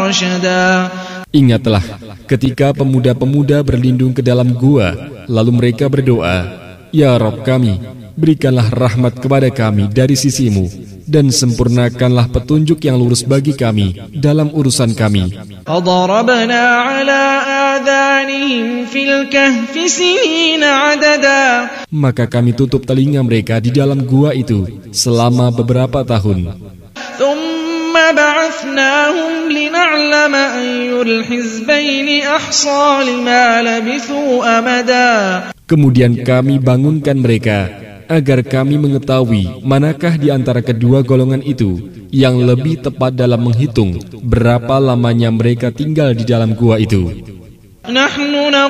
رشدا. Ingatlah ketika pemuda-pemuda berlindung ke dalam gua, lalu mereka berdoa, Ya Rabb kami, berikanlah rahmat kepada kami dari sisimu, dan sempurnakanlah petunjuk yang lurus bagi kami dalam urusan kami. فضربنا على آذانهم في الكهف سنين عددا. Maka kami tutup telinga mereka di dalam gua itu selama beberapa tahun. ثم بعثناهم لنعلم أي الحزبين أحصى لما لبثوا أمدا. Kemudian kami bangunkan mereka agar kami mengetahui manakah di antara kedua golongan itu yang lebih tepat dalam menghitung berapa lamanya mereka tinggal di dalam gua itu. نحن